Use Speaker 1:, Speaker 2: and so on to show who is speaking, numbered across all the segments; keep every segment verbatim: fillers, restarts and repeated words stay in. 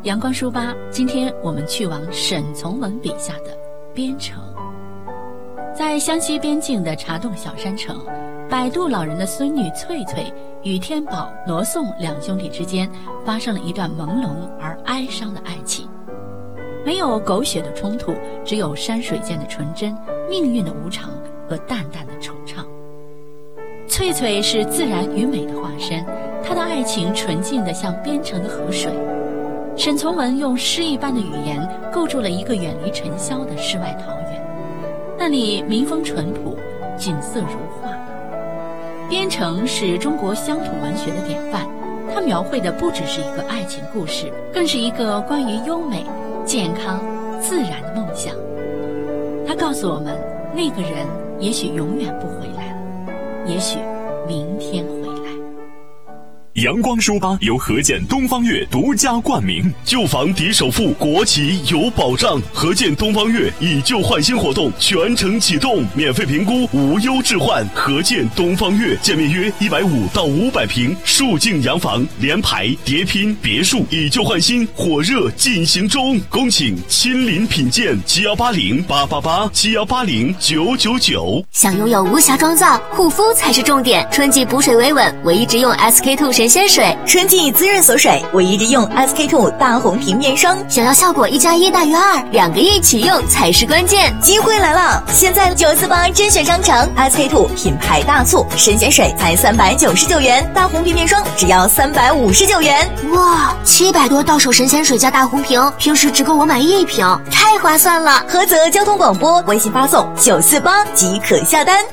Speaker 1: 阳光书吧，今天我们去往沈从文笔下的边城。在湘西边境的茶洞小山城，摆渡老人的孙女翠翠与天宝、罗宋两兄弟之间发生了一段朦胧而哀伤的爱情。没有狗血的冲突，只有山水间的纯真，命运的无常和淡淡的惆怅。翠翠是自然与美的化身，她的爱情纯净得像边城的河水。沈从文用诗一般的语言构筑了一个远离尘嚣的世外桃源，那里民风淳朴，景色如画。边城是中国乡土文学的典范，它描绘的不只是一个爱情故事，更是一个关于优美、健康、自然的梦想。它告诉我们，那个人也许永远不回来了，也许明天回来。
Speaker 2: 阳光书吧由和建东方悦独家冠名，旧房抵首付，国企有保障。和建东方悦以旧换新活动全程启动，免费评估，无忧置换。和建东方悦建面约一百五到五百平，数境洋房、联排、叠拼、别墅，以旧换新，火热进行中。恭请亲临品鉴，七幺八零八八八，七幺八零九九九。
Speaker 3: 想拥有无瑕妆造，护肤才是重点。春季补水维稳，我一直用 S K two 神仙水，
Speaker 4: 春季滋润锁水，我一直用 S K two 大红瓶面霜。
Speaker 3: 想要效果一加一大于二，两个一起用才是关键。
Speaker 4: 机会来了！现在九四八甄选商场 S K two 品牌大促，神仙水才三百九十九元，大红瓶面霜只要三百五十九元。
Speaker 3: 哇，七百多到手神仙水加大红瓶，平时只够我买一瓶，太划算了！
Speaker 4: 菏泽交通广播微信发送九四八即可下单。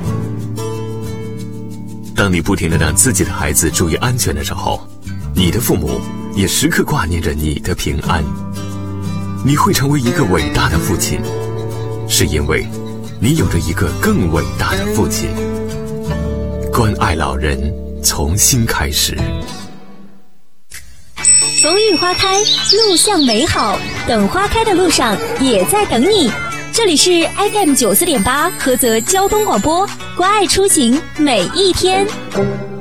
Speaker 5: 当你不停地让自己的孩子注意安全的时候，你的父母也时刻挂念着你的平安。你会成为一个伟大的父亲，是因为你有着一个更伟大的父亲。关爱老人，从心开始。
Speaker 6: 风雨花开，路向美好，等花开的路上也在等你。这里是 F M 九四点八菏泽交通广播，关爱出行每一天。